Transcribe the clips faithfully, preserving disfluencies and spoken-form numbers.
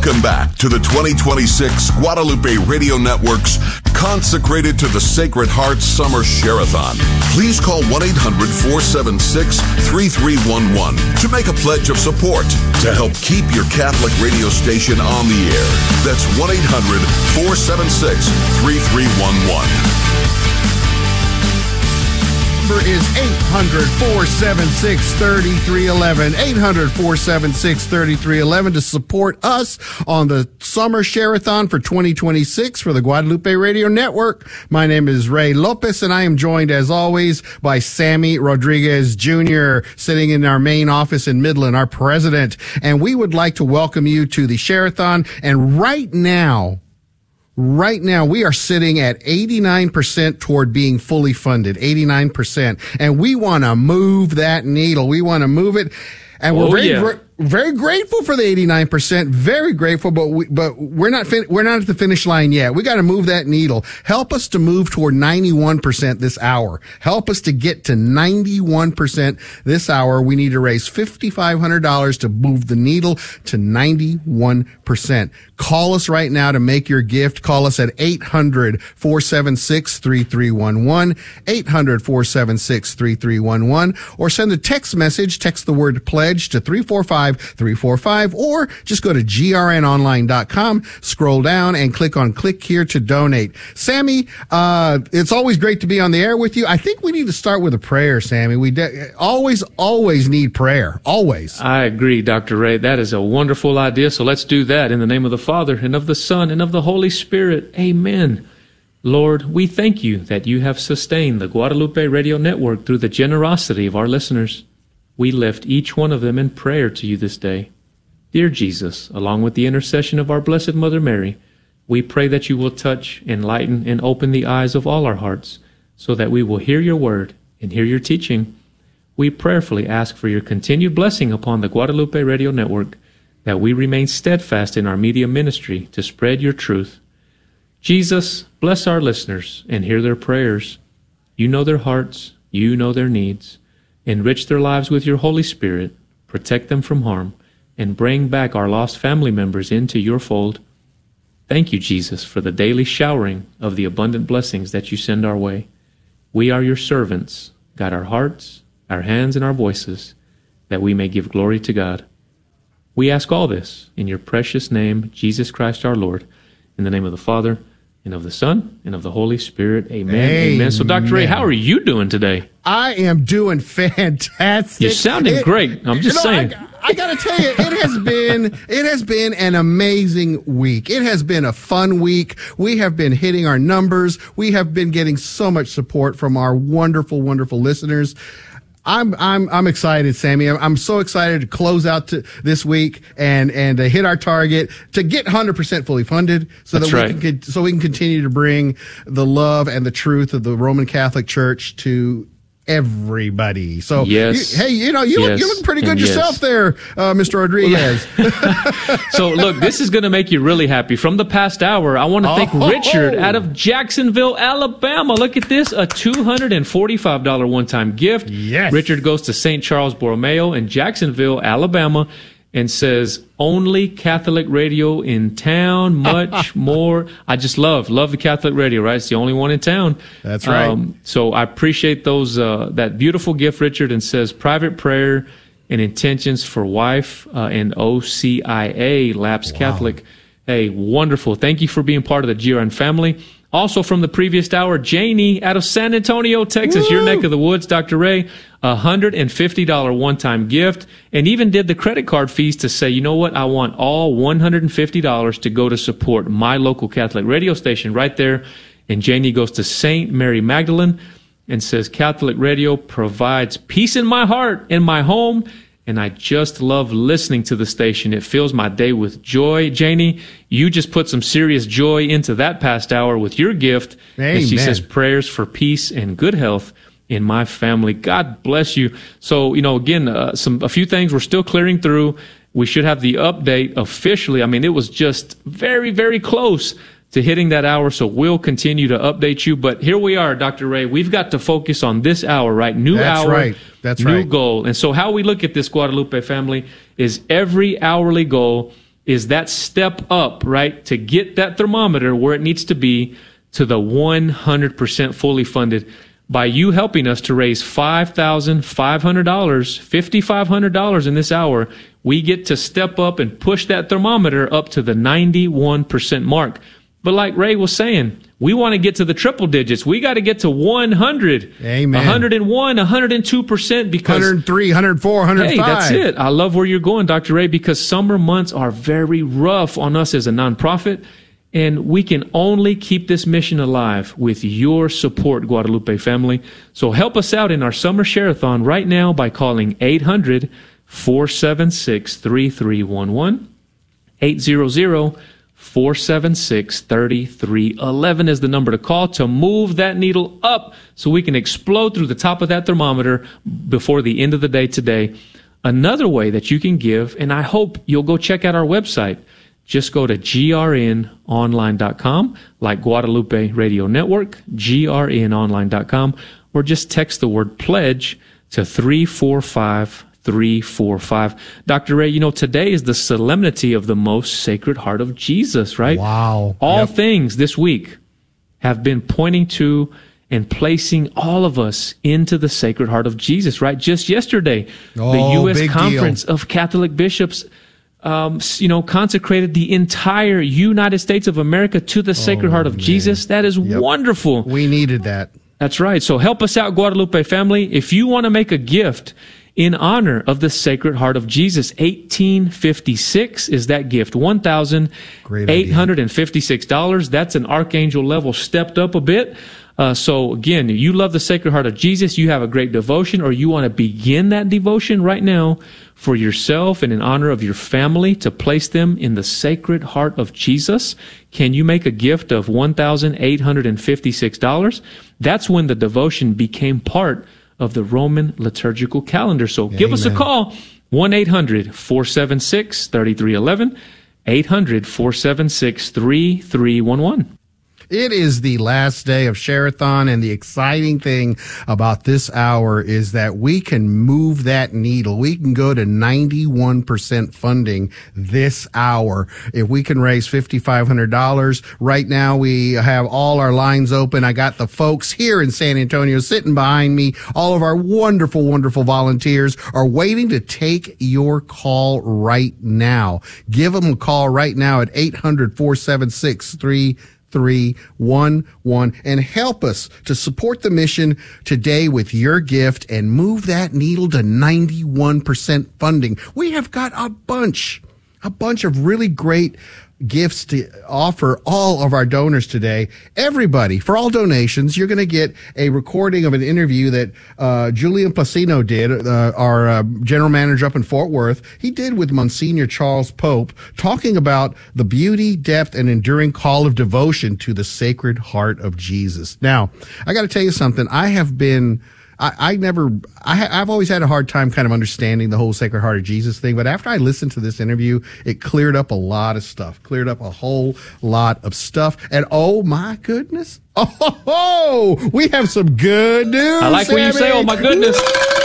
Welcome back to the twenty twenty-six Guadalupe Radio Network's Consecrated to the Sacred Heart Summer Share-a-thon. Please call one eight hundred four seven six three three one one to make a pledge of support to help keep your Catholic radio station on the air. That's one eight hundred four seven six three three one one. Number is eight hundred four seven six three three one one. eight hundred four seven six three three one one to support us on the Summer Share-a-thon for twenty twenty-six for the Guadalupe Radio Network. My name is Ray Lopez, and I am joined, as always, by Sammy Rodriguez Junior, sitting in our main office in Midland, our president. And we would like to welcome you to the Share-a-thon. And right now, Right now, we are sitting at eighty-nine percent toward being fully funded, eighty-nine percent. And we want to move that needle. We want to move it. And we're oh, very, yeah. gr- very grateful for the eighty-nine percent. Very grateful, but we, but we're not, fin- we're not at the finish line yet. We got to move that needle. Help us to move toward ninety-one percent this hour. Help us to get to ninety-one percent this hour. We need to raise five thousand five hundred dollars to move the needle to ninety-one percent. Call us right now to make your gift. Call us at eight hundred four seven six three three one one, eight hundred four seven six three three one one, or send a text message. Text the word pledge to three four five three four five, or just go to G R N online dot com, scroll down, and click on click here to donate. Sammy, uh, it's always great to be on the air with you. I think we need to start with a prayer, Sammy. We de- always, always need prayer. Always. I agree, Doctor Ray. That is a wonderful idea. So let's do that in the name of the Father, and of the Son, and of the Holy Spirit. Amen. Lord, we thank you that you have sustained the Guadalupe Radio Network through the generosity of our listeners. We lift each one of them in prayer to you this day. Dear Jesus, along with the intercession of our Blessed Mother Mary, we pray that you will touch, enlighten, and open the eyes of all our hearts, so that we will hear your word and hear your teaching. We prayerfully ask for your continued blessing upon the Guadalupe Radio Network, that we remain steadfast in our media ministry to spread your truth. Jesus, bless our listeners and hear their prayers. You know their hearts, you know their needs. Enrich their lives with your Holy Spirit, protect them from harm, and bring back our lost family members into your fold. Thank you, Jesus, for the daily showering of the abundant blessings that you send our way. We are your servants. Guide our hearts, our hands, and our voices, that we may give glory to God. We ask all this in your precious name, Jesus Christ our Lord, in the name of the Father, and of the Son, and of the Holy Spirit. Amen. Amen. Amen. So, Doctor Ray, how are you doing today? I am doing fantastic. You're sounding it, great. I'm just you know, saying. I, I got to tell you, it has been it has been an amazing week. It has been a fun week. We have been hitting our numbers. We have been getting so much support from our wonderful, wonderful listeners. I'm I'm I'm excited, Sammy. I'm, I'm so excited to close out to this week and and to hit our target to get one hundred percent fully funded, so That's that we right. can so we can continue to bring the love and the truth of the Roman Catholic Church to everybody. So, yes. you, hey, you know, you yes. look, you look pretty good and yourself yes. there, uh, Mister Rodriguez. So, look, this is going to make you really happy. From the past hour, I want to thank Oh. Richard out of Jacksonville, Alabama. Look at this, a two hundred forty-five dollars one-time gift. Yes. Richard goes to Saint Charles Borromeo in Jacksonville, Alabama, and says, only Catholic radio in town, much more. I just love, love the Catholic radio, right? It's the only one in town. That's right. Um, so I appreciate those, uh, that beautiful gift, Richard, and says private prayer and intentions for wife uh, and O C I A, Lapsed wow. Catholic. Hey, wonderful. Thank you for being part of the G R N family. Also from the previous hour, Janie out of San Antonio, Texas, Woo! Your neck of the woods, Doctor Ray, a one hundred fifty dollars one-time gift, and even did the credit card fees to say, you know what, I want all one hundred fifty dollars to go to support my local Catholic radio station right there. And Janie goes to Saint Mary Magdalene and says, Catholic radio provides peace in my heart, in my home, and I just love listening to the station. It fills my day with joy. Janie, you just put some serious joy into that past hour with your gift. Amen. And she says prayers for peace and good health in my family. God bless you. So, you know, again, uh, some a few things we're still clearing through. We should have the update officially. I mean, it was just very, very close to hitting that hour, so we'll continue to update you. But here we are, Doctor Ray. We've got to focus on this hour, right? New That's hour, right. That's new right. goal. And so how we look at this Guadalupe family is every hourly goal is that step up, right, to get that thermometer where it needs to be to the one hundred percent fully funded. By you helping us to raise five thousand five hundred dollars, five thousand five hundred dollars in this hour, we get to step up and push that thermometer up to the ninety-one percent mark. But like Ray was saying, we want to get to the triple digits. We got to get to one hundred, Amen. one hundred one, one hundred two percent because one hundred three, one hundred four, one hundred five. Hey, that's it. I love where you're going, Doctor Ray, because summer months are very rough on us as a nonprofit. And we can only keep this mission alive with your support, Guadalupe family. So help us out in our summer share-a-thon right now by calling eight hundred, four seven six, three three one one. eight hundred, four seven six, three three one one is the number to call to move that needle up so we can explode through the top of that thermometer before the end of the day today. Another way that you can give, and I hope you'll go check out our website. Just go to G R N online dot com, like Guadalupe Radio Network, G R N online dot com, or just text the word pledge to three four five three four five. Doctor Ray, you know, today is the solemnity of the most sacred heart of Jesus, right? Wow. All Yep. things this week have been pointing to and placing all of us into the Sacred Heart of Jesus, right? Just yesterday, Oh, the U S big Conference deal. of Catholic Bishops Um, you know, consecrated the entire United States of America to the Sacred Oh, Heart of man. Jesus. That is Yep. wonderful. We needed that. That's right. So help us out, Guadalupe family. If you want to make a gift in honor of the Sacred Heart of Jesus, eighteen fifty-six is that gift. one thousand eight hundred fifty-six dollars. That's an archangel level stepped up a bit. Uh, so again, you love the Sacred Heart of Jesus, you have a great devotion, or you want to begin that devotion right now for yourself and in honor of your family to place them in the Sacred Heart of Jesus, can you make a gift of one thousand eight hundred fifty-six dollars? That's when the devotion became part of the Roman liturgical calendar. So give us a Amen. call, one eight hundred, four seven six, three three one one, eight hundred, four seven six, three three one one. It is the last day of Share-a-thon, and the exciting thing about this hour is that we can move that needle. We can go to ninety-one percent funding this hour. If we can raise five thousand five hundred dollars, right now we have all our lines open. I got the folks here in San Antonio sitting behind me. All of our wonderful, wonderful volunteers are waiting to take your call right now. Give them a call right now at eight hundred, four seven six, three three one one and help us to support the mission today with your gift and move that needle to ninety-one percent funding. We have got a bunch, a bunch of really great gifts to offer all of our donors today. Everybody, for all donations, you're going to get a recording of an interview that uh, Julian Placino did, uh, our uh, general manager up in Fort Worth. He did with Monsignor Charles Pope, talking about the beauty, depth, and enduring call of devotion to the Sacred Heart of Jesus. Now, I got to tell you something. I have been I, I never, I, I've always had a hard time kind of understanding the whole Sacred Heart of Jesus thing. But after I listened to this interview, it cleared up a lot of stuff, cleared up a whole lot of stuff. And oh my goodness. Oh, ho, ho, we have some good news. I like when you say, oh my goodness.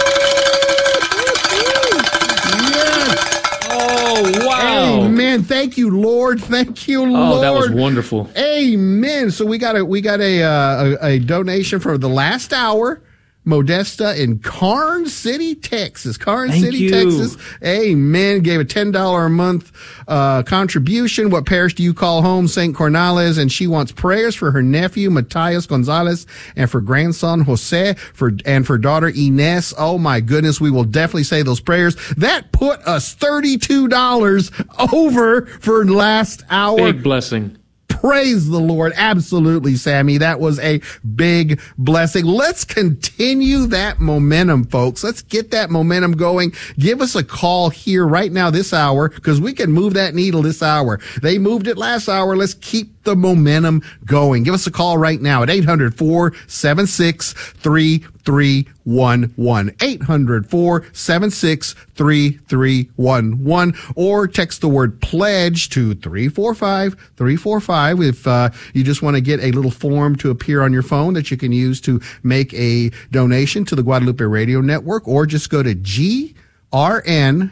Yes. Oh, wow. Amen. Thank you, Lord. Thank you, Lord. Oh, that was wonderful. Amen. So we got a, we got a, uh, a, a donation for the last hour. Modesta in Karn City, Texas. Karn Thank City, you. Texas. Amen. Gave a ten dollars a month uh contribution. What parish do you call home? Saint Cornales. And she wants prayers for her nephew, Matias Gonzalez, and for grandson, Jose, for and for daughter, Ines. Oh, my goodness. We will definitely say those prayers. That put us thirty-two dollars over for last hour. Big blessing. Praise the Lord. Absolutely, Sammy. That was a big blessing. Let's continue that momentum, folks. Let's get that momentum going. Give us a call here right now this hour, because we can move that needle this hour. They moved it last hour. Let's keep the momentum going. Give us a call right now at eight hundred, four seven six, three three one one. eight hundred, four seven six, three three one one. Or text the word pledge to three four five, three four five if uh, you just want to get a little form to appear on your phone that you can use to make a donation to the Guadalupe Radio Network. Or just go to G R N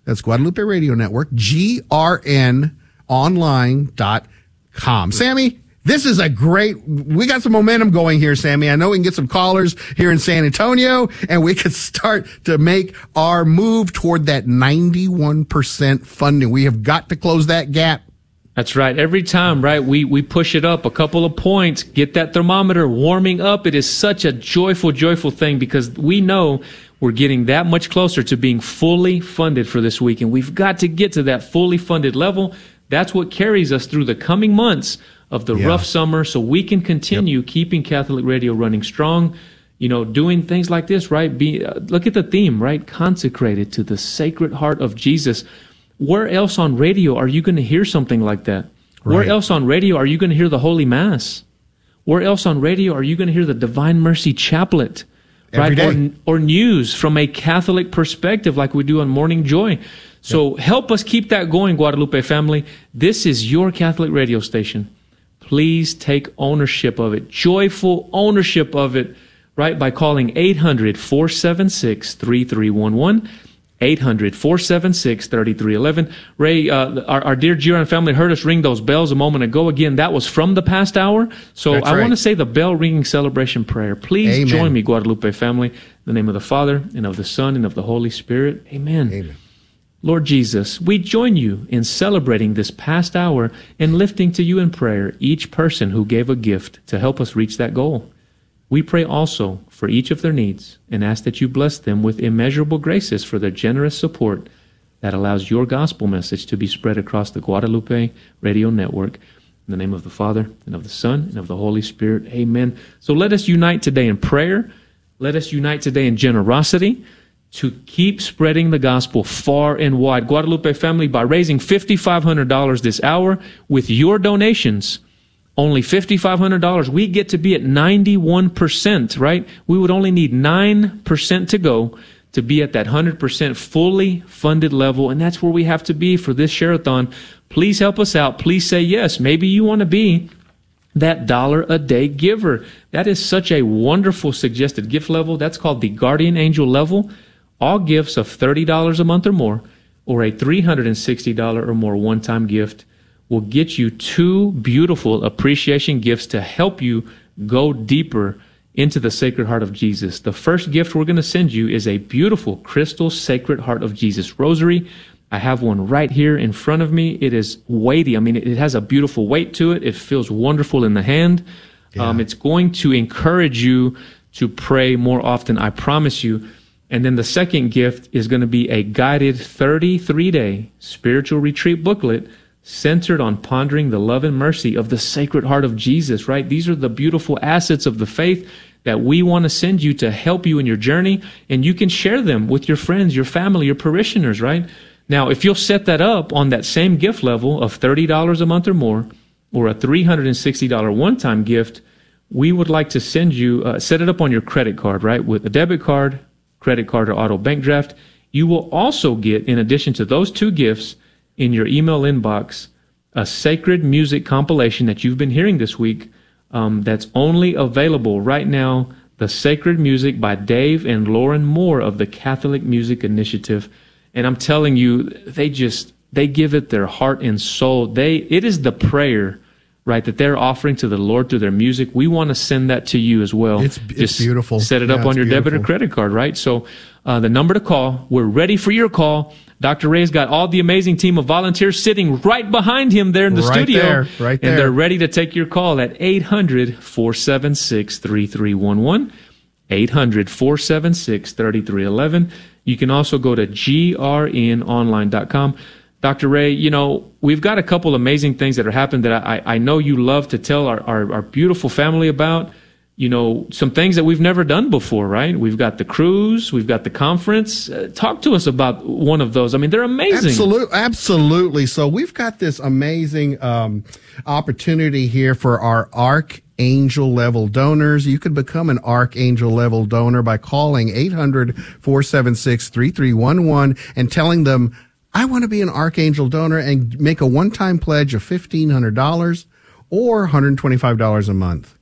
That's Guadalupe Radio Network, G R N online dot com. Sammy, this is a great, we got some momentum going here, Sammy. I know we can get some callers here in San Antonio, and we could start to make our move toward that ninety-one percent funding. We have got to close that gap. That's right. Every time, right, we, we push it up a couple of points, get that thermometer warming up. It is such a joyful, joyful thing because we know we're getting that much closer to being fully funded for this week. And we've got to get to that fully funded level. That's what carries us through the coming months of the yeah. rough summer, so we can continue yep. keeping Catholic Radio running strong, you know, doing things like this, right? Be, uh, look at the theme, right? Consecrated to the Sacred Heart of Jesus. Where else on radio are you going to hear something like that? Right. Where else on radio are you going to hear the Holy Mass? Where else on radio are you going to hear the Divine Mercy Chaplet? Right? Or, or news from a Catholic perspective like we do on Morning Joy. So yep. help us keep that going, Guadalupe family. This is your Catholic radio station. Please take ownership of it, joyful ownership of it, right, by calling eight hundred, four seven six, three three one one, eight hundred, four seven six, three three one one. Ray, uh, our, our dear Giron family heard us ring those bells a moment ago. Again, that was from the past hour. So That's I right. want to say the bell ringing celebration prayer. Please Amen. Join me, Guadalupe family, in the name of the Father, and of the Son, and of the Holy Spirit. Amen. Amen. Lord Jesus, we join you in celebrating this past hour and lifting to you in prayer each person who gave a gift to help us reach that goal. We pray also for each of their needs and ask that you bless them with immeasurable graces for their generous support that allows your gospel message to be spread across the Guadalupe Radio Network. In the name of the Father, and of the Son, and of the Holy Spirit. Amen. So let us unite today in prayer. Let us unite today in generosity to keep spreading the gospel far and wide. Guadalupe family, by raising five thousand five hundred dollars this hour with your donations, only five thousand five hundred dollars, we get to be at ninety-one percent, right? We would only need nine percent to go to be at that one hundred percent fully funded level, and that's where we have to be for this Share-a-thon. Please help us out. Please say yes. Maybe you want to be that dollar a day giver. That is such a wonderful suggested gift level. That's called the Guardian Angel level. All gifts of thirty dollars a month or more, or a three hundred sixty dollars or more one-time gift, will get you two beautiful appreciation gifts to help you go deeper into the Sacred Heart of Jesus. The first gift we're going to send you is a beautiful crystal Sacred Heart of Jesus rosary. I have one right here in front of me. It is weighty. I mean, it has a beautiful weight to it. It feels wonderful in the hand. Yeah. Um, it's going to encourage you to pray more often, I promise you. And then the second gift is going to be a guided thirty-three day spiritual retreat booklet centered on pondering the love and mercy of the Sacred Heart of Jesus, right? These are the beautiful assets of the faith that we want to send you to help you in your journey, and you can share them with your friends, your family, your parishioners, right? Now, if you'll set that up on that same gift level of thirty dollars a month or more, or a three hundred sixty dollars one-time gift, we would like to send you, uh, set it up on your credit card, right? With a debit card, credit card, or auto bank draft. You will also get, in addition to those two gifts, in your email inbox, a sacred music compilation that you've been hearing this week um, that's only available right now, the Sacred Music by Dave and Lauren Moore of the Catholic Music Initiative. And I'm telling you, they just, they give it their heart and soul. They, it is the prayer, right, that they're offering to the Lord through their music. We want to send that to you as well. It's, it's Just beautiful. Set it yeah, up on your beautiful. debit or credit card, right? So uh, the number to call, we're ready for your call. Doctor Ray's got all the amazing team of volunteers sitting right behind him there in the right studio. There, right there. And they're ready to take your call at eight hundred, four seven six, three three one one, eight hundred, four seven six, three three one one. You can also go to G R N online dot com. Doctor Ray, you know, we've got a couple amazing things that are happening that I, I know you love to tell our, our, our beautiful family about. You know, some things that we've never done before, right? We've got the cruise, we've got the conference. Uh, talk to us about one of those. I mean, they're amazing. Absolutely. Absolutely. So we've got this amazing um, opportunity here for our Archangel level donors. You can become an Archangel level donor by calling eight hundred, four seven six, three three one one and telling them, I want to be an Archangel donor, and make a one-time pledge of fifteen hundred dollars or one hundred twenty-five dollars a month.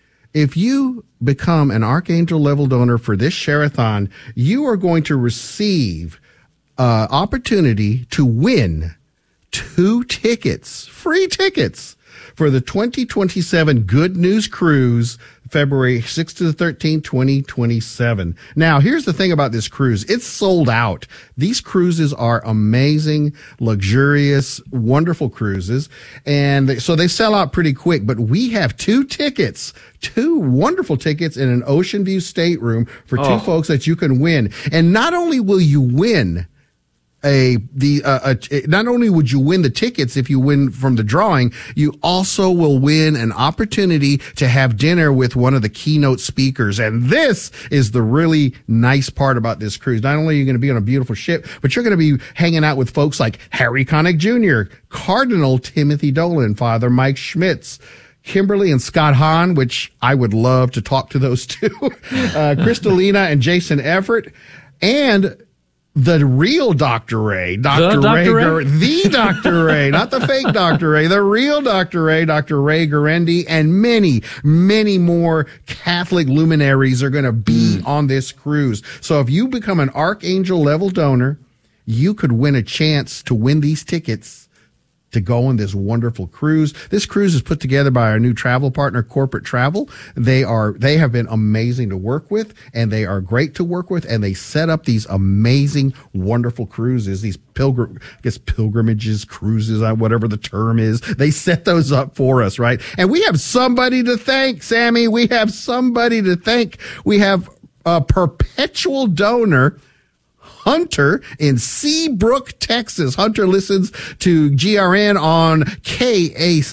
If you become an Archangel level donor for this Share-a-thon, you are going to receive uh, opportunity to win two tickets, free tickets, for the twenty twenty-seven Good News Cruise, February sixth to the thirteenth, twenty twenty-seven. Now, here's the thing about this cruise. It's sold out. These cruises are amazing, luxurious, wonderful cruises. And they, so they sell out pretty quick, but we have two tickets, two wonderful tickets in an Ocean View stateroom for two Oh. folks that you can win. And not only will you win a the uh, a, not only would you win the tickets if you win from the drawing, you also will win an opportunity to have dinner with one of the keynote speakers. And this is the really nice part about this cruise. Not only are you going to be on a beautiful ship, but you're going to be hanging out with folks like Harry Connick Junior, Cardinal Timothy Dolan, Father Mike Schmitz, Kimberly and Scott Hahn, which I would love to talk to those two, uh, Kristalina and Jason Everett, and the real Doctor Ray, Doctor The Ray, Doctor Ray? Gur- the Doctor Ray, not the fake Doctor Ray, the real Doctor Ray, Doctor Ray Guarendi, and many, many more Catholic luminaries are going to be on this cruise. So if you become an Archangel level donor, you could win a chance to win these tickets to go on this wonderful cruise. This cruise is put together by our new travel partner, Corporate Travel. They are, they have been amazing to work with, and they are great to work with, and they set up these amazing, wonderful cruises, these pilgrim, I guess pilgrimages, cruises, whatever the term is. They set those up for us, right? And we have somebody to thank, Sammy. We have somebody to thank. We have a perpetual donor, Hunter in Seabrook, Texas. Hunter listens to G R N on K S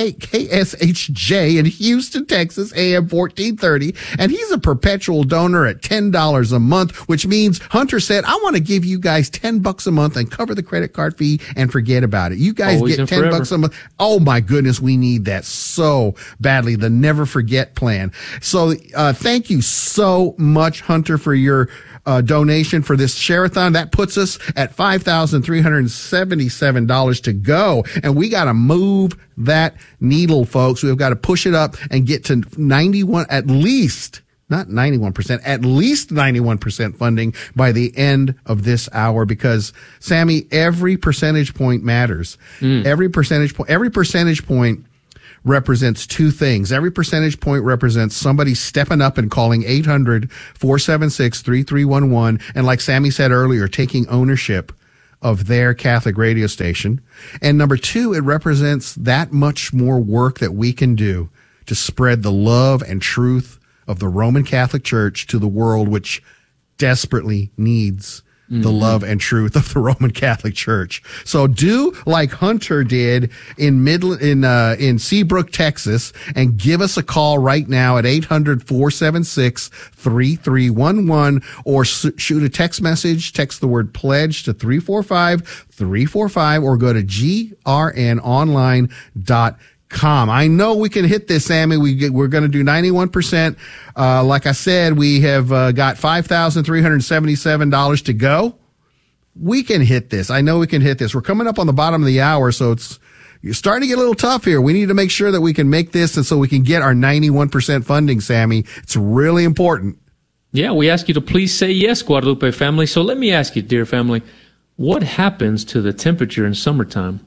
H J in Houston, Texas, A M fourteen thirty. And he's a perpetual donor at ten dollars a month, which means Hunter said, I want to give you guys ten bucks a month and cover the credit card fee and forget about it. You guys Always get and ten forever. bucks a month. Oh my goodness, we need that so badly. The never forget plan. So, uh, thank you so much, Hunter, for your Uh, donation for this share-a-thon. That puts us at five thousand three hundred seventy-seven dollars to go. And we got to move that needle, folks. We've got to push it up and get to ninety-one, at least, not ninety-one percent, at least ninety-one percent funding by the end of this hour, because, Sammy, every percentage point matters. Mm. Every percentage point, every percentage point represents two things. Every percentage point represents somebody stepping up and calling eight hundred, four seven six, three three one one. And like Sammy said earlier, taking ownership of their Catholic radio station. And number two, it represents that much more work that we can do to spread the love and truth of the Roman Catholic Church to the world, which desperately needs Mm-hmm. the love and truth of the Roman Catholic Church. So do like Hunter did in Midland, in, uh, in Seabrook, Texas, and give us a call right now at eight hundred, four seven six, three three one one, or s- shoot a text message, text the word pledge to three four five, three four five, or go to G R N online dot com. I know we can hit this, Sammy. We get, we're going to do ninety-one percent. Uh, like I said, we have uh, got five thousand three hundred seventy-seven dollars to go. We can hit this. I know we can hit this. We're coming up on the bottom of the hour, so it's you're starting to get a little tough here. We need to make sure that we can make this, and so we can get our ninety-one percent funding, Sammy. It's really important. Yeah, we ask you to please say yes, Guadalupe family. So let me ask you, dear family, what happens to the temperature in summertime?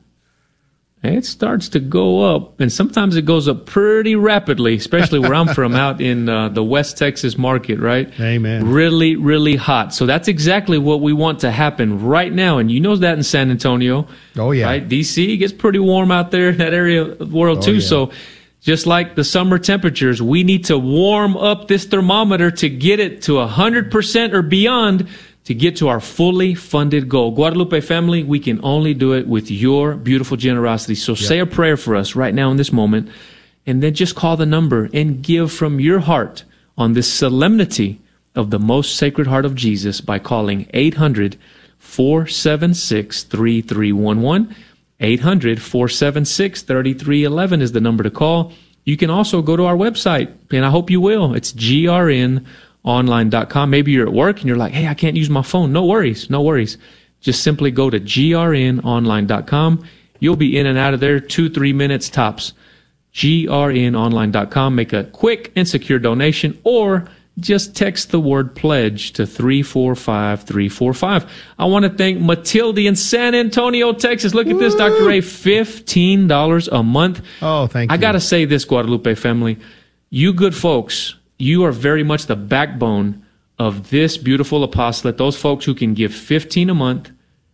It starts to go up, and sometimes it goes up pretty rapidly, especially where I'm from, out in uh, the West Texas market, right? Amen. Really, really hot. So that's exactly what we want to happen right now, and you know that in San Antonio. Oh, yeah. Right? D C gets pretty warm out there in that area of the world, Oh, too. yeah. So just like the summer temperatures, we need to warm up this thermometer to get it to one hundred percent or beyond to get to our fully funded goal. Guadalupe family, we can only do it with your beautiful generosity. So yep. say a prayer for us right now in this moment, and then just call the number and give from your heart on this solemnity of the most sacred heart of Jesus by calling eight hundred, four seven six, three three one one. eight hundred, four seven six, three three one one is the number to call. You can also go to our website, and I hope you will. It's G R N online dot com. Maybe you're at work and you're like, hey, I can't use my phone. No worries. No worries. Just simply go to G R N online dot com. You'll be in and out of there two, three minutes tops. G R N online dot com. Make a quick and secure donation, or just text the word pledge to three four five three four five. I want to thank Matilde in San Antonio, Texas. Look at Woo! This, Doctor Ray, fifteen dollars a month. Oh, thank you. I got to say this, Guadalupe family. You good folks, you are very much the backbone of this beautiful apostolate. Those folks who can give fifteen a month,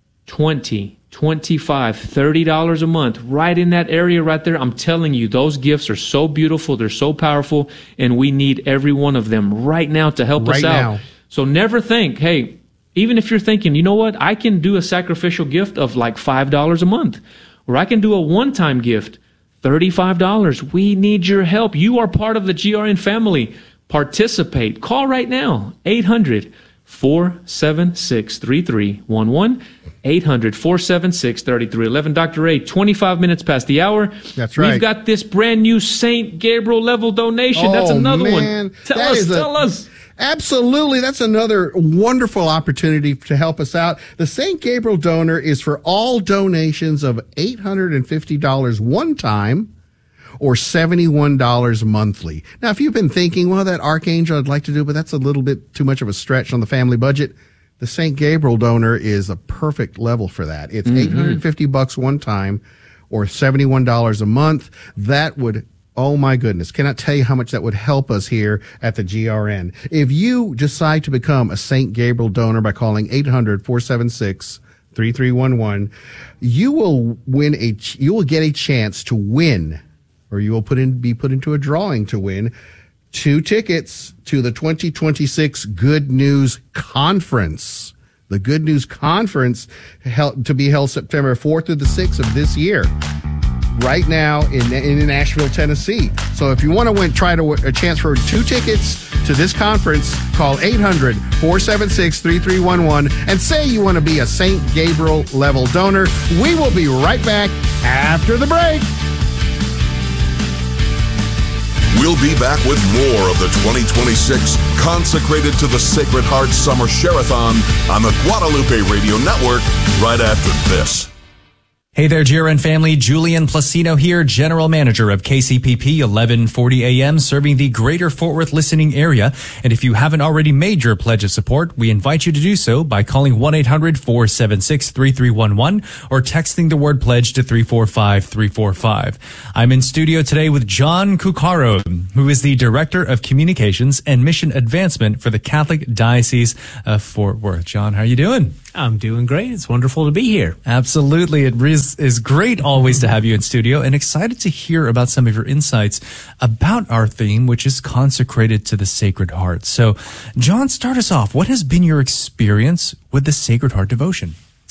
twenty, twenty-five, thirty dollars a month, right in that area right there. I'm telling you, those gifts are so beautiful, they're so powerful, and we need every one of them right now to help right us out. Now. So never think, hey, even if you're thinking, you know what, I can do a sacrificial gift of like five dollars a month, or I can do a one-time gift, thirty-five dollars. We need your help. You are part of the G R N family. Participate. Call right now, eight hundred, four seven six, three three one one, eight hundred, four seven six, three three one one. Doctor Ray, twenty-five minutes past the hour. That's right. We've got this brand new Saint Gabriel level donation. Oh, That's another man. one. Tell that us, a, tell us. Absolutely. That's another wonderful opportunity to help us out. The Saint Gabriel donor is for all donations of eight hundred fifty dollars one time or seventy-one dollars monthly. Now, if you've been thinking, well, that Archangel I'd like to do, but that's a little bit too much of a stretch on the family budget, the Saint Gabriel donor is a perfect level for that. It's mm-hmm. eight hundred fifty bucks one time or seventy-one dollars a month. That would, oh my goodness, cannot tell you how much that would help us here at the G R N. If you decide to become a Saint Gabriel donor by calling eight hundred, four seven six, three three one one, you will win a, you will get a chance to win, or you will put in, be put into a drawing to win two tickets to the twenty twenty-six Good News Conference. The Good News Conference held, to be held September fourth through the sixth of this year, right now in, in Nashville, Tennessee. So if you want to win, try to a chance for two tickets to this conference, call eight hundred, four seven six, three three one one and say you want to be a Saint Gabriel level donor. We will be right back after the break. We'll be back with more of the twenty twenty-six Consecrated to the Sacred Heart Summer Share-a-thon on the Guadalupe Radio Network right after this. Hey there, G R N family. Julian Placino here, General Manager of K C P P eleven forty A M, serving the greater Fort Worth listening area. And if you haven't already made your pledge of support, we invite you to do so by calling one eight hundred, four seven six, three three one one or texting the word pledge to three four five, three four five. I'm in studio today with John Cuccaro, who is the Director of Communications and Mission Advancement for the Catholic Diocese of Fort Worth. John, how are you doing? I'm doing great. It's wonderful to be here. Absolutely. It is, is great always to have you in studio, and excited to hear about some of your insights about our theme, which is consecrated to the Sacred Heart. So, John, start us off. What has been your experience with the Sacred Heart devotion?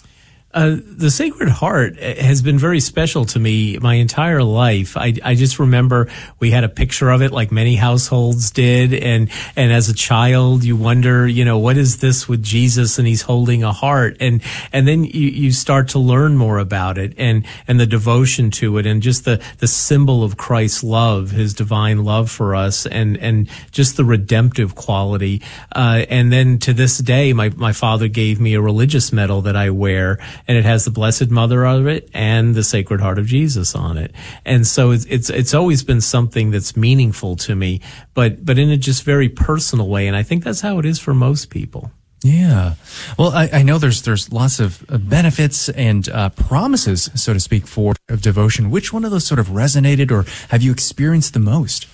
Uh, the Sacred Heart has been very special to me my entire life. I, I just remember we had a picture of it like many households did. And, and as a child, you wonder, you know, what is this with Jesus and he's holding a heart? And, and then you, you start to learn more about it and, and the devotion to it and just the, the symbol of Christ's love, his divine love for us and, and just the redemptive quality. Uh, and then to this day, my, my father gave me a religious medal that I wear. And it has the Blessed Mother of it and the Sacred Heart of Jesus on it. And so it's, it's, it's always been something that's meaningful to me, but, but in a just very personal way. And I think that's how it is for most people. Yeah. Well, I, I know there's, there's lots of benefits and uh, promises, so to speak, for of devotion. Which one of those sort of resonated or have you experienced the most?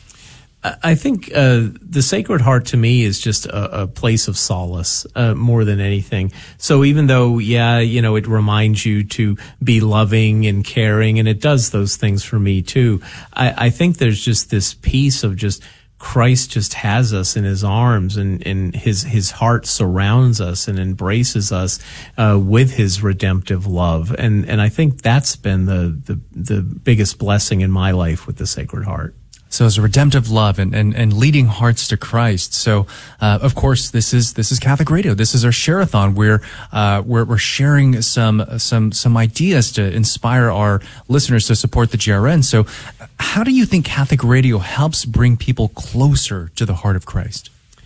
I think uh, the Sacred Heart to me is just a, a place of solace uh, more than anything. So even though, yeah, you know, it reminds you to be loving and caring, and it does those things for me too, I, I think there's just this piece of just Christ just has us in his arms, and, and his his heart surrounds us and embraces us uh, with his redemptive love. And, and I think that's been the, the, the biggest blessing in my life with the Sacred Heart. So it's a redemptive love and, and, and leading hearts to Christ. So, uh, of course, this is, this is Catholic Radio. This is our share-a-thon where, uh, we're, we're sharing some, some, some ideas to inspire our listeners to support the G R N. So how do you think Catholic Radio helps bring people closer to the heart of Christ?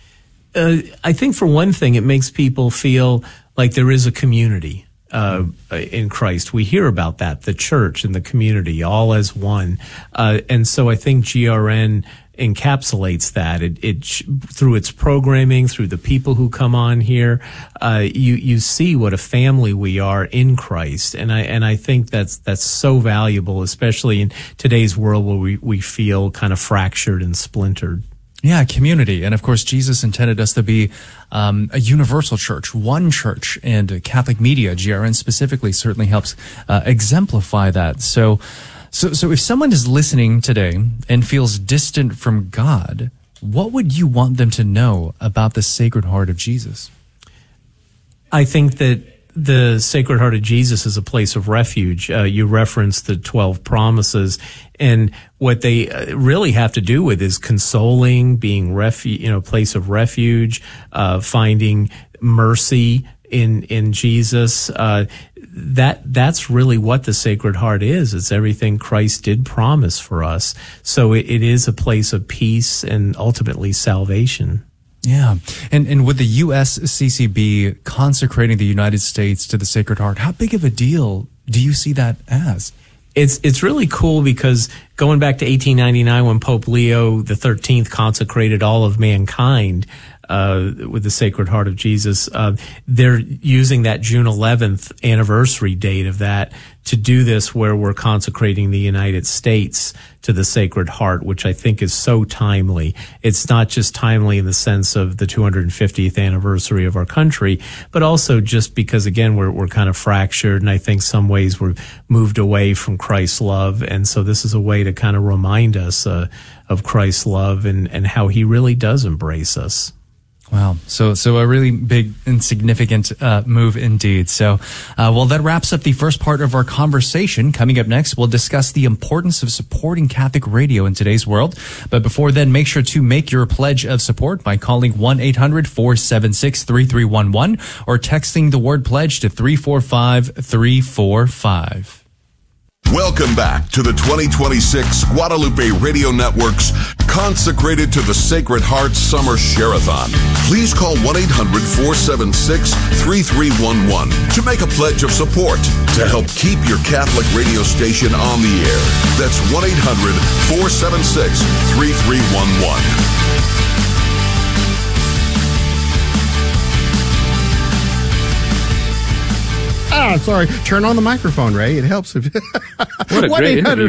Uh, I think for one thing, it makes people feel like there is a community. Uh, in Christ. We hear about that, the church and the community, all as one. Uh, and so I think G R N encapsulates that. It, it through its programming, through the people who come on here, uh, you you see what a family we are in Christ, and I and I think that's that's so valuable, especially in today's world where we we feel kind of fractured and splintered. Yeah, community. And of course, Jesus intended us to be um, a universal church, one church, and Catholic media, G R N specifically, certainly helps uh, exemplify that. So, so, so if someone is listening today and feels distant from God, what would you want them to know about the Sacred Heart of Jesus? I think that the Sacred Heart of Jesus is a place of refuge. Uh, you referenced the twelve promises, and what they really have to do with is consoling, being refu- you know, place of refuge, uh, finding mercy in in Jesus. Uh, that that's really what the Sacred Heart is. It's everything Christ did promise for us. So it, it is a place of peace and ultimately salvation. Yeah. And and with the U S C C B consecrating the United States to the Sacred Heart, how big of a deal do you see that as? It's it's really cool because going back to eighteen ninety-nine when Pope Leo the thirteenth consecrated all of mankind uh, with the Sacred Heart of Jesus, uh, they're using that June eleventh anniversary date of that to do this, where we're consecrating the United States to the Sacred Heart, which I think is so timely. It's not just timely in the sense of the two hundred fiftieth anniversary of our country, but also just because, again, we're we're kind of fractured, and I think some ways we're moved away from Christ's love, and so this is a way to kind of remind us uh, of Christ's love and, and how he really does embrace us. Wow. So, so a really big and significant uh, move indeed. So, uh, well, that wraps up the first part of our conversation. Coming up next, we'll discuss the importance of supporting Catholic radio in today's world. But before then, make sure to make your pledge of support by calling one eight hundred four seven six three three one one or texting the word pledge to three four five three four five. Welcome back to the twenty twenty-six Guadalupe Radio Network's Consecrated to the Sacred Heart Summer Share-a-thon. Please call one eight hundred four seven six three three one one to make a pledge of support to help keep your Catholic radio station on the air. That's one eight hundred four seven six three three one one. Ah, sorry. Turn on the microphone, Ray. It helps if. What a great interview.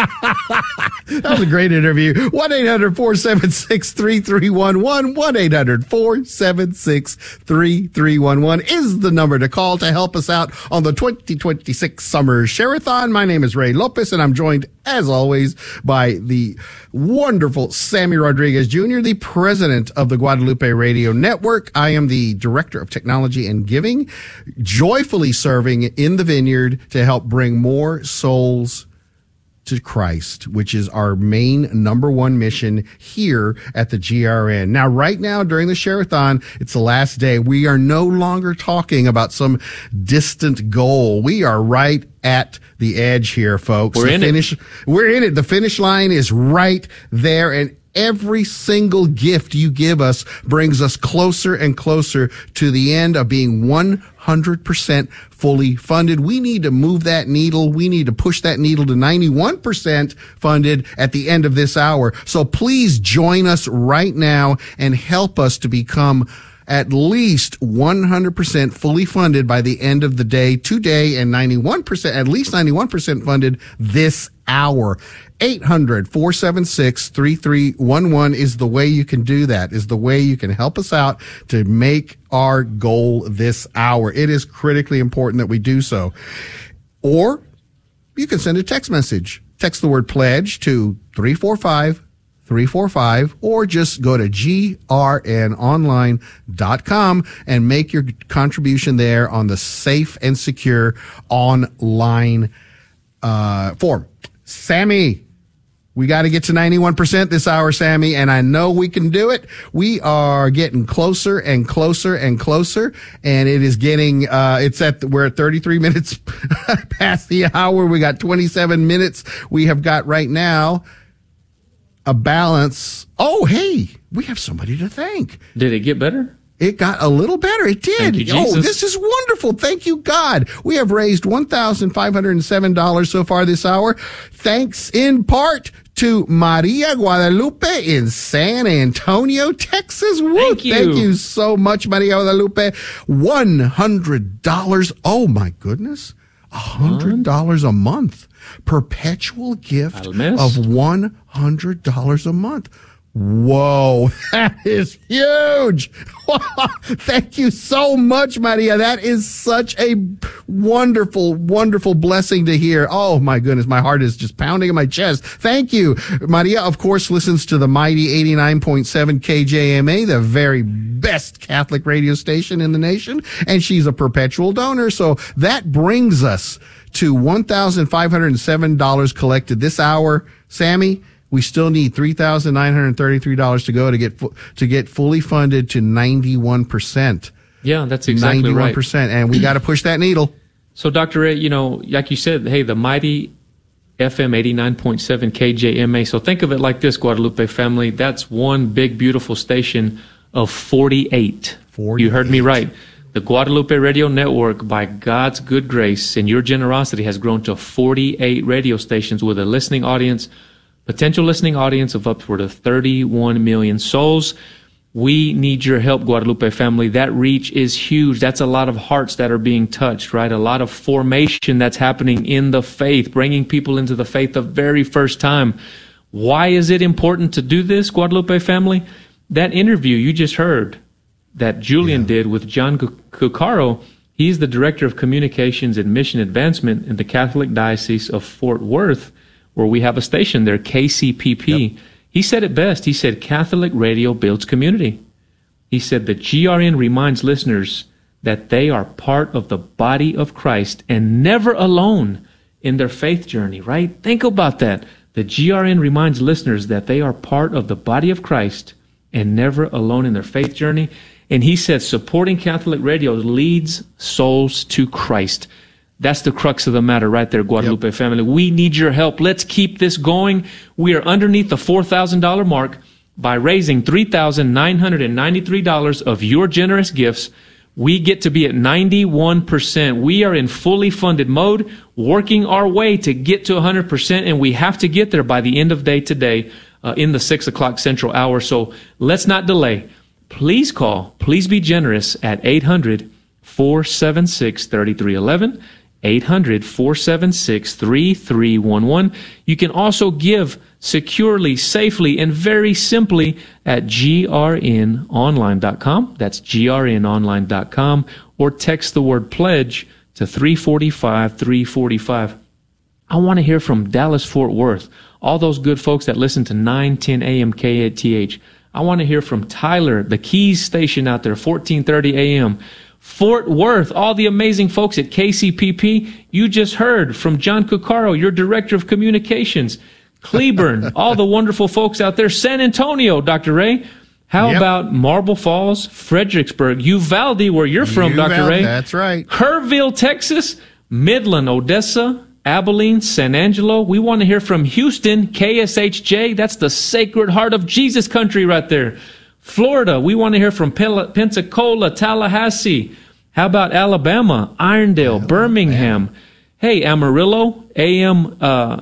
That was a great interview. one eight hundred four seven six three three one one. one eight hundred four seven six three three one one is the number to call to help us out on the twenty twenty-six Summer Share-a-thon. My name is Ray Lopez, and I'm joined, as always, by the wonderful Sammy Rodriguez Junior, the president of the Guadalupe Radio Network. I am the director of technology and giving, joyfully serving in the vineyard to help bring more souls to Christ, which is our main number one mission here at the G R N. Now, right now, during the Share-a-thon, it's the last day. We are no longer talking about some distant goal. We are right at the edge here, folks. We're the in finish, it. We're in it. The finish line is right there, and every single gift you give us brings us closer and closer to the end of being one hundred percent fully funded. We need to move that needle. We need to push that needle to ninety-one percent funded at the end of this hour. So please join us right now and help us to become at least one hundred percent fully funded by the end of the day today, and ninety-one percent, at least ninety-one percent funded this hour. eight hundred four seven six three three one one is the way you can do that, is the way you can help us out to make our goal this hour. It is critically important that we do so. Or you can send a text message. Text the word pledge to three four five three four five, or just go to G R N online dot com and make your contribution there on the safe and secure online uh, form. Sammy, we got to get to ninety-one percent this hour, Sammy, and I know we can do it. We are getting closer and closer and closer, and it is getting, uh, it's at, we're at thirty-three minutes past the hour. We got twenty-seven minutes. We have got right now a balance. Oh, hey, we have somebody to thank. Did it get better? It got a little better. It did. Thank you, oh, Jesus. this is wonderful. Thank you, God. We have raised one thousand five hundred seven dollars so far this hour. Thanks in part to Maria Guadalupe in San Antonio, Texas. Woo, Thank you. Thank you so much, Maria Guadalupe. one hundred dollars. Oh, my goodness. one hundred dollars a month. Perpetual gift of one hundred dollars a month. Whoa, that is huge. Thank you so much, Maria. That is such a wonderful, wonderful blessing to hear. Oh, my goodness. My heart is just pounding in my chest. Thank you. Maria, of course, listens to the mighty eighty-nine point seven K J M A, the very best Catholic radio station in the nation, and she's a perpetual donor. So that brings us to one thousand five hundred seven dollars collected this hour. Sammy, we still need three thousand nine hundred thirty-three dollars to go to get fu- to get fully funded to ninety-one percent. Yeah, that's exactly ninety-one percent, right. and we got to push that needle. So, Doctor Ray, you know, like you said, hey, the mighty F M eighty-nine point seven K J M A. So think of it like this, Guadalupe family. That's one big, beautiful station of forty-eight. forty-eight. You heard me right. The Guadalupe Radio Network, by God's good grace and your generosity, has grown to forty-eight radio stations with a listening audience, potential listening audience of upward of thirty-one million souls. We need your help, Guadalupe family. That reach is huge. That's a lot of hearts that are being touched, right? A lot of formation that's happening in the faith, bringing people into the faith the very first time. Why is it important to do this, Guadalupe family? That interview you just heard that Julian yeah. did with John Cuccaro, he's the Director of Communications and Mission Advancement in the Catholic Diocese of Fort Worth, where we have a station there, K C P P. Yep. He said it best. He said, Catholic radio builds community. He said that G R N reminds listeners that they are part of the body of Christ and never alone in their faith journey, right? Think about that. The G R N reminds listeners that they are part of the body of Christ and never alone in their faith journey. And he said supporting Catholic radio leads souls to Christ. That's the crux of the matter right there, Guadalupe yep. family. We need your help. Let's keep this going. We are underneath the four thousand dollars mark by raising three thousand nine hundred ninety-three dollars of your generous gifts. We get to be at ninety-one percent. We are in fully funded mode, working our way to get to one hundred percent, and we have to get there by the end of day today uh, in the six o'clock Central Hour. So let's not delay. Please call. Please be generous at eight hundred, four seven six, three three one one. eight hundred, four seven six, three three one one. You can also give securely, safely, and very simply at G R N online dot com. That's G R N online dot com. Or text the word pledge to three four five, three four five. I want to hear from Dallas, Fort Worth, all those good folks that listen to nine ten A M K A T H. I want to hear from Tyler, the Keys station out there, fourteen thirty A M Fort Worth, all the amazing folks at K C P P. You just heard from John Cuccaro, your Director of Communications. Cleburne, all the wonderful folks out there. San Antonio, Doctor Ray. How yep. about Marble Falls, Fredericksburg, Uvalde, where you're from, Uvalde, Doctor Ray. That's right. Kerrville, Texas, Midland, Odessa, Abilene, San Angelo. We want to hear from Houston, K S H J. That's the Sacred Heart of Jesus country right there. Florida, we want to hear from Pensacola, Tallahassee. How about Alabama, Irondale, Alabama. Birmingham? Hey, Amarillo, A M, uh,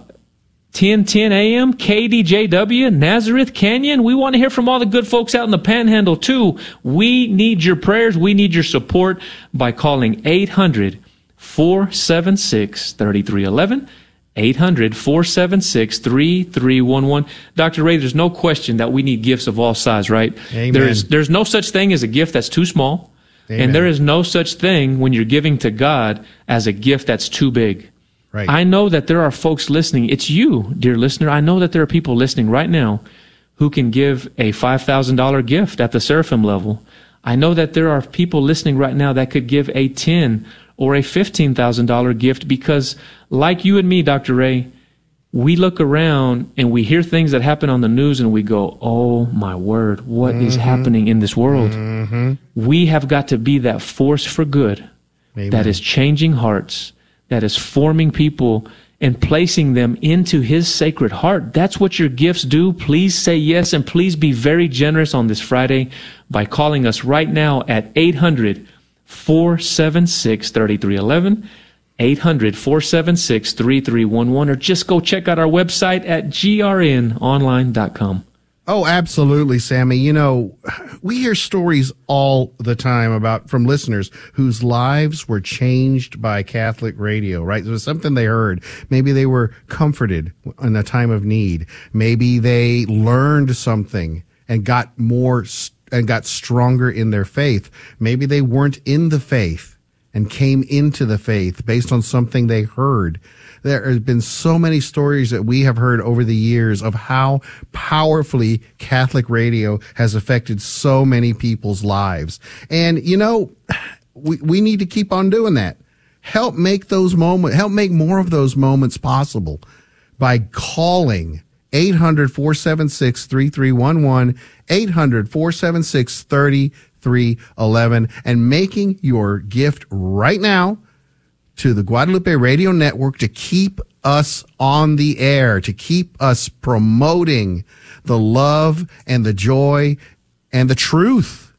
ten ten A M, K D J W, Nazareth, Canyon. We want to hear from all the good folks out in the Panhandle too. We need your prayers. We need your support by calling eight hundred, four seven six, three three one one. eight hundred, four seven six, three three one one. Doctor Ray, there's no question that we need gifts of all size, right? Amen. There's, there's no such thing as a gift that's too small. Amen. And there is no such thing when you're giving to God as a gift that's too big. Right. I know that there are folks listening. It's you, dear listener. I know that there are people listening right now who can give a five thousand dollars gift at the Seraphim level. I know that there are people listening right now that could give a ten or a fifteen thousand dollars gift because, like you and me, Doctor Ray, we look around and we hear things that happen on the news and we go, oh, my word, what mm-hmm. is happening in this world? Mm-hmm. We have got to be that force for good Amen. That is changing hearts, that is forming people and placing them into His sacred heart. That's what your gifts do. Please say yes, and please be very generous on this Friday by calling us right now at eight hundred, four seven six, three three one one, eight hundred, four seven six, three three one one, or just go check out our website at g r n online dot com. Oh, absolutely, Sammy. You know, we hear stories all the time about from listeners whose lives were changed by Catholic radio, right? It was something they heard. Maybe they were comforted in a time of need. Maybe they learned something and got more and got stronger in their faith. Maybe they weren't in the faith and came into the faith based on something they heard. There have been so many stories that we have heard over the years of how powerfully Catholic radio has affected so many people's lives. And, you know, we, we need to keep on doing that. Help make those moments, help make more of those moments possible by calling eight hundred, four seven six, three three one one, eight hundred, four seven six, three three one one, and making your gift right now to the Guadalupe Radio Network to keep us on the air, to keep us promoting the love and the joy and the truth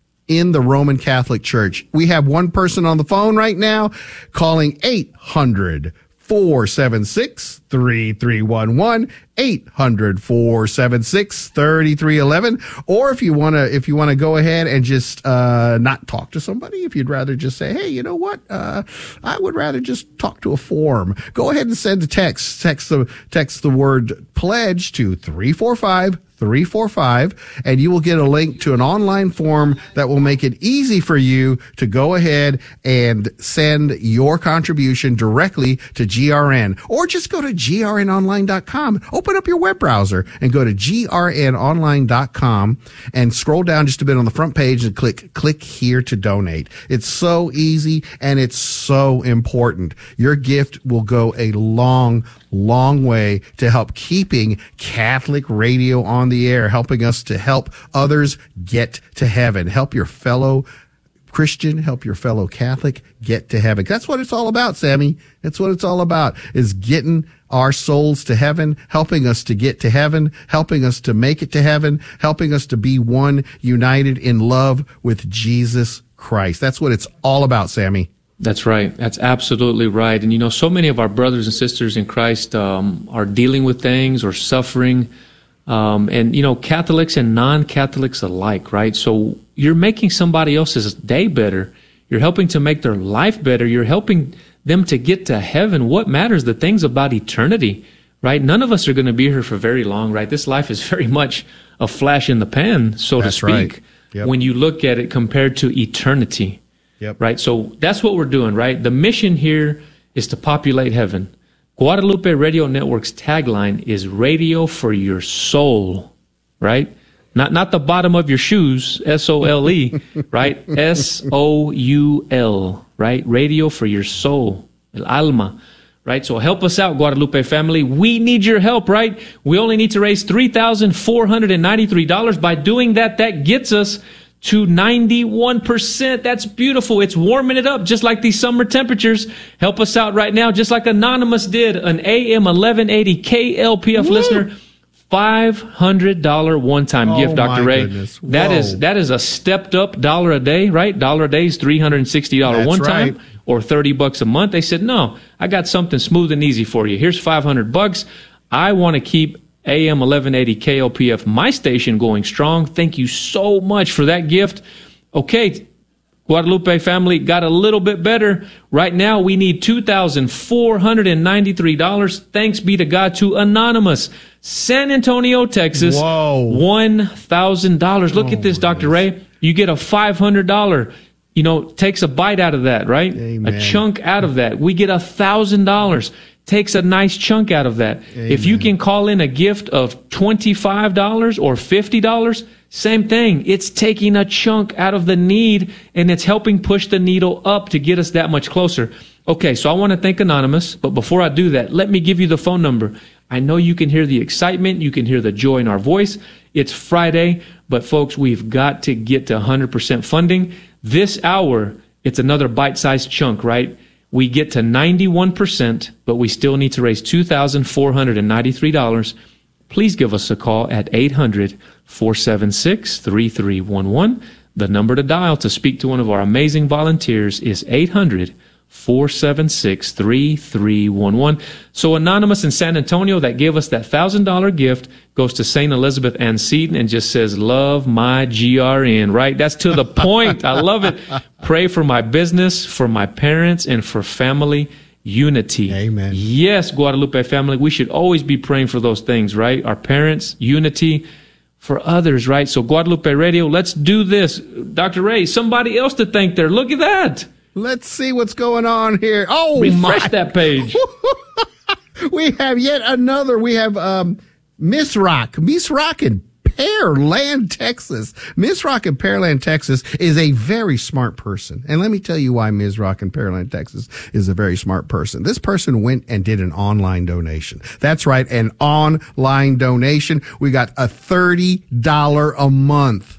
in the Roman Catholic Church. We have one person on the phone right now calling eight hundred, four seven six, three three one one, eight hundred, four seven six, three three one one. Or if you want to, if you want to go ahead and just, uh, not talk to somebody, if you'd rather just say, hey, you know what? Uh, I would rather just talk to a form. Go ahead and send a text, text the, text the word pledge to three four five, three four five, and you will get a link to an online form that will make it easy for you to go ahead and send your contribution directly to G R N, or just go to G R N online dot com. Open up your web browser and go to G R N online dot com and scroll down just a bit on the front page and click, click here to donate. It's so easy and it's so important. Your gift will go a long, long way to help keeping Catholic radio on the air, helping us to help others get to heaven. Help your fellow Christian, help your fellow Catholic get to heaven. That's what it's all about, Sammy. That's what it's all about, is getting our souls to heaven, helping us to get to heaven, helping us to make it to heaven, helping us to be one, united in love with Jesus Christ. That's what it's all about, Sammy. That's right. That's absolutely right. And, you know, so many of our brothers and sisters in Christ um, are dealing with things or suffering. Um, and, you know, Catholics and non-Catholics alike, right? So you're making somebody else's day better. You're helping to make their life better. You're helping them to get to heaven. What matters? The things about eternity, right? None of us are going to be here for very long, right? This life is very much a flash in the pan, so That's to speak, right. Yep. when you look at it compared to eternity. Yep. Right? So that's what we're doing, right? The mission here is to populate heaven. Guadalupe Radio Network's tagline is radio for your soul, right? Not not the bottom of your shoes, S O L E, right? S O U L, right? Radio for your soul, el alma, right? So help us out, Guadalupe family. We need your help, right? We only need to raise three thousand four hundred ninety-three dollars. By doing that, that gets us to ninety-one percent. That's beautiful. It's warming it up just like these summer temperatures. Help us out right now, just like Anonymous did, an A M eleven eighty K L P F Woo! Listener. five hundred dollars one-time oh gift, Doctor Ray. Goodness. That is that is a stepped up dollar a day, right? Dollar a day is three hundred sixty dollars That's one time, right. or thirty bucks a month. They said, no, I got something smooth and easy for you. Here's five hundred bucks. I want to keep A M eleven eighty K L P F, my station, going strong. Thank you so much for that gift. Okay, Guadalupe family, got a little bit better. Right now, we need two thousand four hundred ninety-three dollars. Thanks be to God, to Anonymous, San Antonio, Texas. Whoa. one thousand dollars. Look Oh, at this, Doctor goodness. Ray. You get a five hundred dollars. You know, takes a bite out of that, right? Amen. A chunk out of that. We get a thousand dollars. Takes a nice chunk out of that. Amen. If you can call in a gift of twenty-five dollars or fifty dollars, same thing. It's taking a chunk out of the need, and it's helping push the needle up to get us that much closer. Okay, so I want to thank Anonymous, but before I do that, let me give you the phone number. I know you can hear the excitement. You can hear the joy in our voice. It's Friday, but folks, we've got to get to one hundred percent funding. This hour, it's another bite-sized chunk, right? We get to ninety-one percent, but we still need to raise two thousand four hundred ninety-three dollars. please give us a call at eight hundred, four seven six, three three one one. The number to dial to speak to one of our amazing volunteers is eight hundred, four seven six, three three one one. So Anonymous in San Antonio that gave us that one thousand dollars gift goes to Saint Elizabeth Ann Seton and just says, love my G R N, right? That's to the point. I love it. Pray for my business, for my parents, and for family unity. Amen. Yes, Guadalupe family, we should always be praying for those things, right? Our parents, unity, for others, right? So Guadalupe Radio, let's do this. Doctor Ray, somebody else to thank there. Look at that. Let's see what's going on here. Oh, refresh my. that page. We have yet another. We have um, Miss Rock. Miss Rock in Pearland, Texas. Miss Rock in Pearland, Texas is a very smart person. And let me tell you why Miss Rock in Pearland, Texas is a very smart person. This person went and did an online donation. That's right, an online donation. We got a thirty dollars a month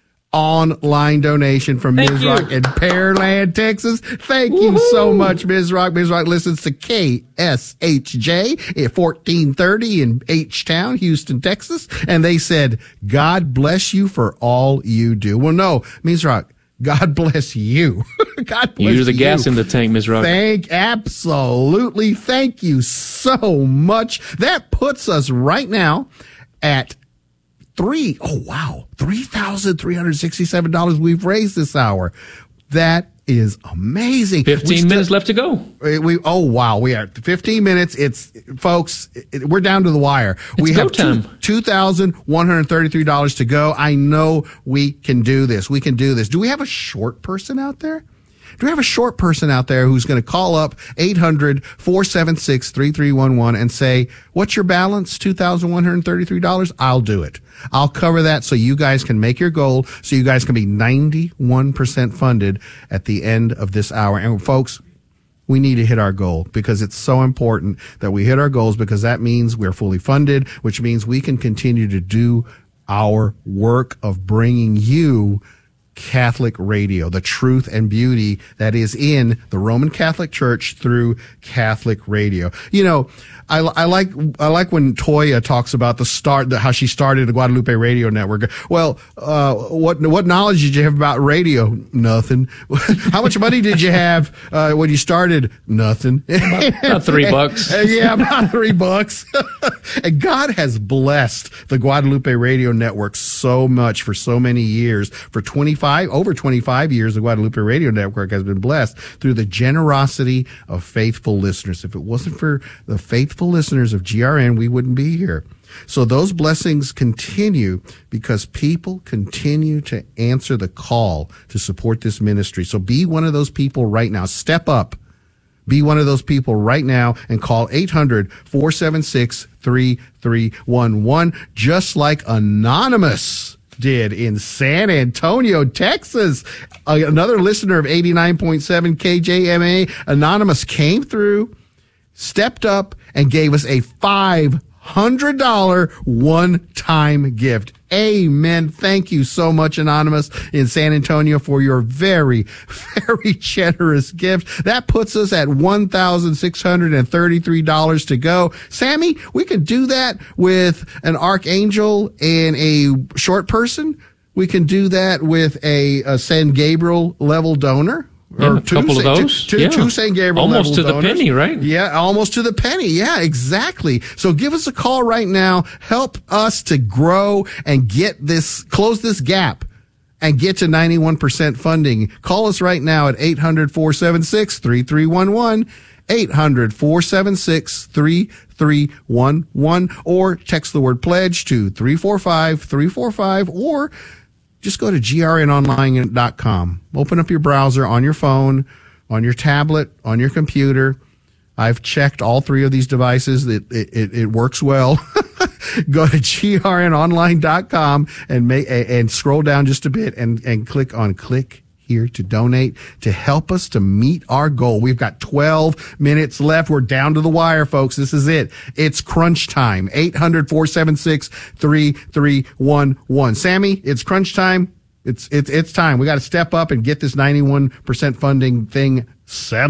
online donation from Thank Miz you. Rock in Pearland, Texas. Thank Woo-hoo. you so much, Miz Rock. Miz Rock listens to K S H J at fourteen thirty in H-Town, Houston, Texas. And they said, God bless you for all you do. Well, no, Miz Rock, God bless you. God bless you. You're the gas in the tank, Miz Rock. Thank, absolutely. Thank you so much. That puts us right now at Three, oh wow, three thousand three hundred sixty-seven dollars we've raised this hour. That is amazing. Fifteen still, minutes left to go. We oh wow, we are fifteen minutes. It's folks, it, we're down to the wire. It's we go have time. two thousand one hundred thirty-three dollars to go. I know we can do this. We can do this. Do we have a short person out there? Do we have a short person out there who's going to call up eight hundred, four seven six, three three one one and say, what's your balance? two thousand one hundred thirty-three dollars? I'll do it. I'll cover that so you guys can make your goal, so you guys can be ninety-one percent funded at the end of this hour. And folks, we need to hit our goal because it's so important that we hit our goals, because that means we're fully funded, which means we can continue to do our work of bringing you Catholic radio, the truth and beauty that is in the Roman Catholic Church through Catholic radio. You know, I, I like I like when Toya talks about the start, the, how she started the Guadalupe Radio Network. Well, uh, what what knowledge did you have about radio? Nothing. How much money did you have uh, when you started? Nothing. About, about three bucks. Yeah, about three bucks. And God has blessed the Guadalupe Radio Network so much for so many years. For twenty-five, over twenty-five years, the Guadalupe Radio Network has been blessed through the generosity of faithful listeners. If it wasn't for the faithful listeners of G R N, we wouldn't be here. So those blessings continue because people continue to answer the call to support this ministry. So be one of those people right now. Step up. Be one of those people right now and call eight hundred, four seven six, three three one one, just like Anonymous did in San Antonio, Texas. Uh, another listener of eighty-nine point seven K J M A, Anonymous, came through, stepped up, and gave us a five hundred dollars one-time gift. Amen. Thank you so much, Anonymous in San Antonio, for your very, very generous gift. That puts us at one thousand six hundred thirty-three dollars to go. Sammy, we could do that with an archangel and a short person. We can do that with a, a San Gabriel level donor. Yeah, Or a two, couple of those. Two, yeah. two Saint Gabriel almost level to the donors. penny, right? Yeah, almost to the penny. Yeah, exactly. So give us a call right now. Help us to grow and get this, close this gap and get to ninety-one percent funding. Call us right now at eight hundred, four seven six, three three one one, eight hundred, four seven six, three three one one, or text the word pledge to three four five, three four five, or just go to G R N online dot com. Open up your browser on your phone, on your tablet, on your computer. I've checked all three of these devices. It, it, it works well. Go to G R N online dot com and make, and scroll down just a bit and, and click on click here to donate to help us to meet our goal. We've got twelve minutes left. We're down to the wire, folks. This is it. It's crunch time. eight hundred, four seven six, three three one one. Sammy, it's crunch time. It's, it's, it's time. We got to step up and get this ninety-one percent funding thing settled.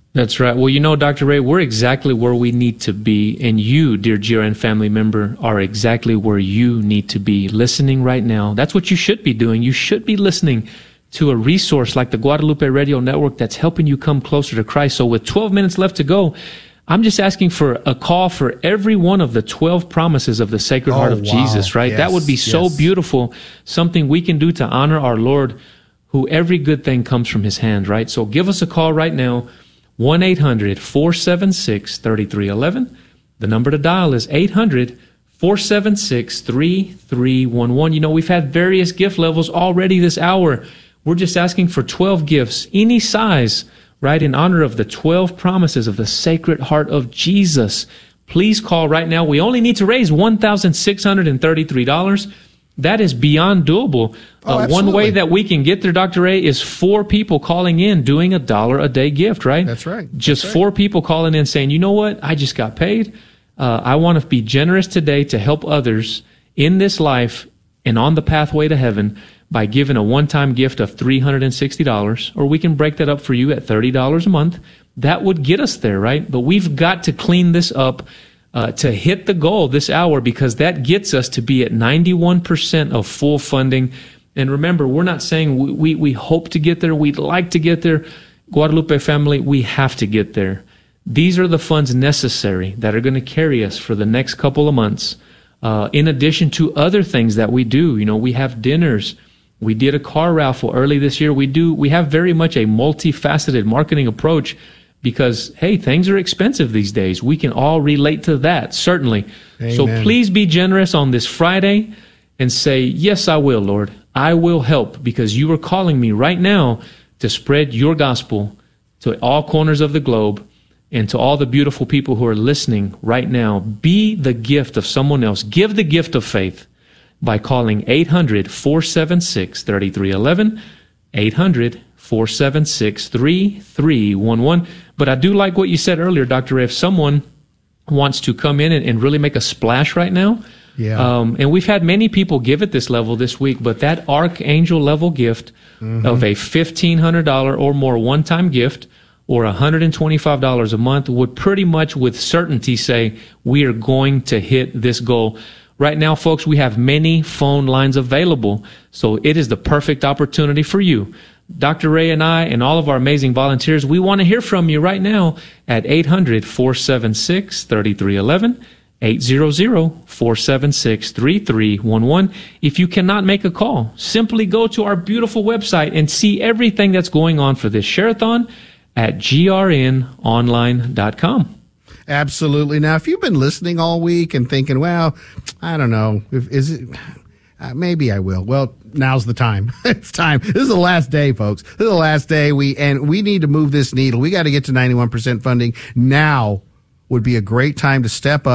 That's right. Well, you know, Doctor Ray, we're exactly where we need to be. And you, dear G R N family member, are exactly where you need to be, listening right now. That's what you should be doing. You should be listening to a resource like the Guadalupe Radio Network that's helping you come closer to Christ. So with twelve minutes left to go, I'm just asking for a call for every one of the twelve promises of the Sacred Heart oh, of wow. Jesus, right? Yes, that would be so yes. beautiful, something we can do to honor our Lord, who every good thing comes from his hand, right? So give us a call right now, one eight hundred four seven six three three one one. The number to dial is eight hundred four seven six three three one one. You know, we've had various gift levels already this hour. We're just asking for twelve gifts, any size, right, in honor of the twelve promises of the Sacred Heart of Jesus. Please call right now. We only need to raise one thousand six hundred thirty-three dollars. That is beyond doable. Oh, uh, one way that we can get there, Doctor A, is four people calling in doing a dollar a day gift, right? That's right. Just That's right. four people calling in saying, you know what, I just got paid. Uh, I want to be generous today to help others in this life and on the pathway to heaven by giving a one-time gift of three hundred sixty dollars, or we can break that up for you at thirty dollars a month. That would get us there, right? But we've got to clean this up uh, to hit the goal this hour, because that gets us to be at ninety-one percent of full funding. And remember, we're not saying we, we, we hope to get there, we'd like to get there. Guadalupe family, we have to get there. These are the funds necessary that are going to carry us for the next couple of months. Uh, in addition to other things that we do, you know, we have dinners. We did a car raffle early this year. We do. We have very much a multifaceted marketing approach because, hey, things are expensive these days. We can all relate to that, certainly. Amen. So please be generous on this Friday and say, yes, I will, Lord. I will help, because you are calling me right now to spread your gospel to all corners of the globe and to all the beautiful people who are listening right now. Be the gift of someone else. Give the gift of faith by calling eight hundred four seven six three three one one, eight hundred four seven six three three one one. But I do like what you said earlier, Doctor Ray. If someone wants to come in and, and really make a splash right now, yeah. um, and we've had many people give at this level this week, but that Archangel level gift mm-hmm. of a fifteen hundred dollars or more one-time gift, or one hundred twenty-five dollars a month, would pretty much with certainty say we are going to hit this goal. Right now, folks, we have many phone lines available, so it is the perfect opportunity for you. Doctor Ray and I and all of our amazing volunteers, we want to hear from you right now at eight hundred four seven six three three one one, eight hundred four seven six three three one one. If you cannot make a call, simply go to our beautiful website and see everything that's going on for this Share-a-thon at G R N online dot com. Absolutely. Now, if you've been listening all week and thinking, well, I don't know, if, is it, uh, maybe I will. Well, now's the time. It's time. This is the last day, folks. This is the last day. We, and we need to move this needle. We got to get to ninety-one percent funding. Now would be a great time to step up.